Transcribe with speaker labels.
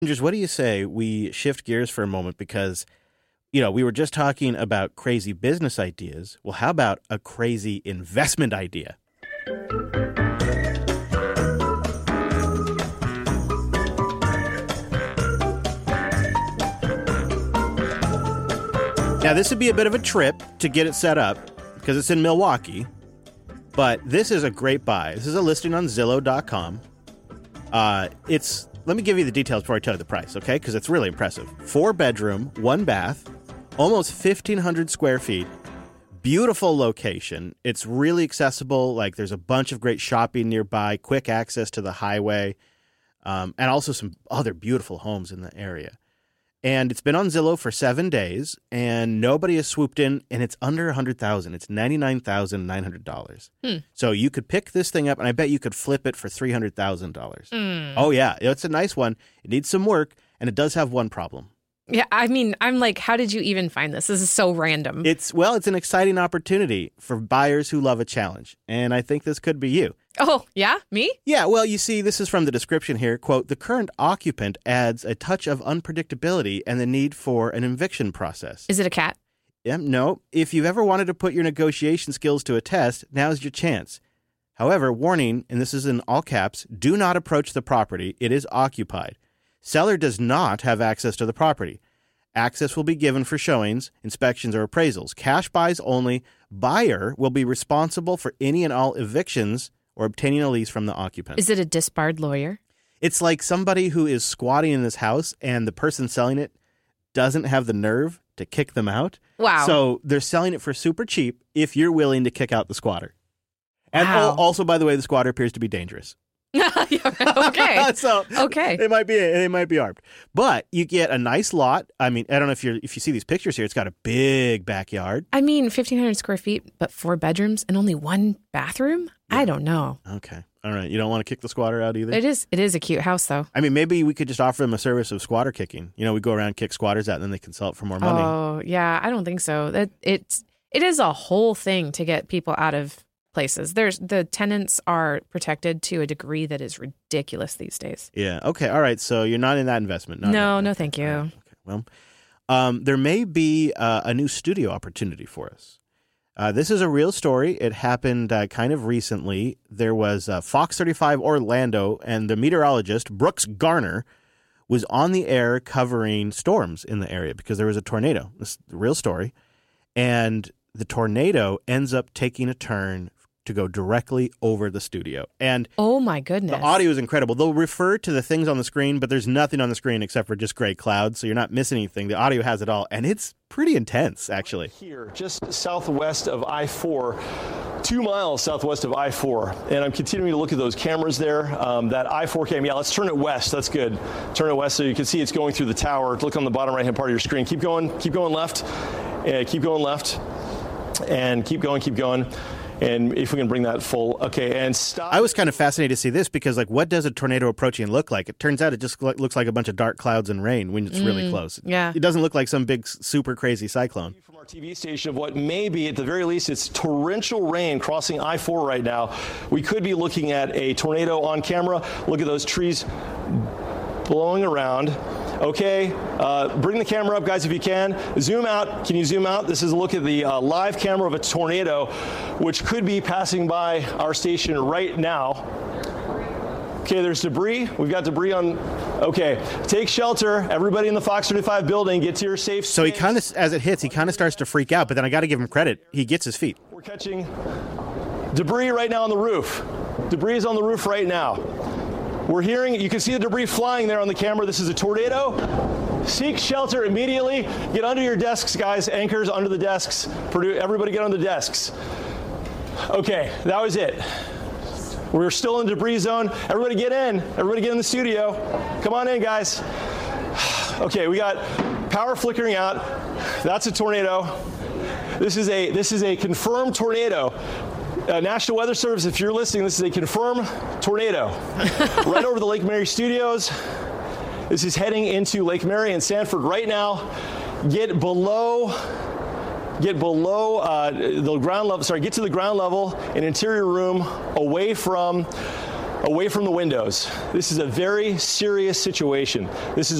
Speaker 1: Just what do you say we shift gears for a moment because, we were just talking about crazy business ideas. Well, how about a crazy investment idea? Now, this would be a bit of a trip to get it set up because it's in Milwaukee, but this is a great buy. This is a listing on Zillow.com. Let me give you the details before I tell you the price, okay? Because it's really impressive. 4-bedroom, 1 bath, almost 1,500 square feet, beautiful location. It's really accessible. Like there's a bunch of great shopping nearby, quick access to the highway, and also some other beautiful homes in the area. And it's been on Zillow for 7 days, and nobody has swooped in, and it's under $100,000. It's $99,900. So you could pick this thing up, and I bet you could flip it for $300,000. Oh, yeah. It's a nice one. It needs some work, and it does have one problem.
Speaker 2: Yeah, I mean, I'm like, how did you even find this? This is so random.
Speaker 1: It's an exciting opportunity for buyers who love a challenge, and I think this could be you.
Speaker 2: Oh, yeah? Me?
Speaker 1: Yeah, well, you see, this is from the description here. Quote, the current occupant adds a touch of unpredictability and the need for an eviction process.
Speaker 2: Is it a cat?
Speaker 1: No. If you've ever wanted to put your negotiation skills to a test, now's your chance. However, warning, and this is in all caps, do not approach the property. It is occupied. Seller does not have access to the property. Access will be given for showings, inspections, or appraisals. Cash buys only. Buyer will be responsible for any and all evictions or obtaining a lease from the occupant.
Speaker 2: Is it a disbarred lawyer?
Speaker 1: It's like somebody who is squatting in this house and the person selling it doesn't have the nerve to kick them out.
Speaker 2: Wow.
Speaker 1: So they're selling it for super cheap if you're willing to kick out the squatter. And
Speaker 2: wow.
Speaker 1: Also, by the way, the squatter appears to be dangerous.
Speaker 2: Okay.
Speaker 1: So
Speaker 2: okay.
Speaker 1: They might be armed. But you get a nice lot. I mean, I don't know if you see these pictures here. It's got a big backyard.
Speaker 2: I mean, 1,500 square feet, but 4 bedrooms and only 1 bathroom? Yeah. I don't know.
Speaker 1: Okay. All right. You don't want to kick the squatter out either?
Speaker 2: It is a cute house, though.
Speaker 1: I mean, maybe we could just offer them a service of squatter kicking. We go around, kick squatters out, and then they can sell it for more money.
Speaker 2: Oh, yeah. I don't think so. It is a whole thing to get people out of places. The tenants are protected to a degree that is ridiculous these days.
Speaker 1: Yeah. Okay. All right. So you're not in that investment.
Speaker 2: No, thank you.
Speaker 1: Right. Okay. Well, there may be a new studio opportunity for us. This is a real story. It happened kind of recently. There was Fox 35 Orlando, and the meteorologist, Brooks Garner, was on the air covering storms in the area because there was a tornado. This is a real story. And the tornado ends up taking a turn to go directly over the studio. And
Speaker 2: oh my goodness.
Speaker 1: The audio is incredible. They'll refer to the things on the screen, but there's nothing on the screen except for just gray clouds, so you're not missing anything. The audio has it all, and it's pretty intense, actually.
Speaker 3: Here, just southwest of I-4, 2 miles southwest of I-4, and I'm continuing to look at those cameras there. That I-4 cam, yeah, let's turn it west. That's good. Turn it west so you can see it's going through the tower. Look on the bottom right-hand part of your screen. Keep going left. Keep going left. And keep going. And if we can bring that full, okay, and stop.
Speaker 1: I was kind of fascinated to see this because, what does a tornado approaching look like? It turns out it just looks like a bunch of dark clouds and rain when it's really close.
Speaker 2: Yeah.
Speaker 1: It doesn't look like some big, super crazy cyclone.
Speaker 3: From our TV station of what may be, at the very least, it's torrential rain crossing I-4 right now. We could be looking at a tornado on camera. Look at those trees blowing around. Okay, bring the camera up, guys, if you can. Zoom out. Can you zoom out? This is a look at the live camera of a tornado, which could be passing by our station right now. Okay, there's debris. We've got debris on. Okay, take shelter. Everybody in the Fox 35 building, get to your safe space.
Speaker 1: So he kind of, as it hits, he kind of starts to freak out, but then I got to give him credit. He gets his feet.
Speaker 3: We're catching debris right now on the roof. Debris is on the roof right now. We're hearing, you can see the debris flying there on the camera. This is a tornado. Seek shelter immediately. Get under your desks, guys. Anchors under the desks. Everybody get on the desks. Okay, that was it. We're still in the debris zone. Everybody get in. Everybody get in the studio. Come on in, guys. Okay, we got power flickering out. That's a tornado. This is a confirmed tornado. National Weather Service, if you're listening, this is a confirmed tornado. Right over the Lake Mary studios. This is heading into Lake Mary and Sanford right now. Get below the ground level. Sorry, get to the ground level, an interior room away from away from the windows. This is a very serious situation. This is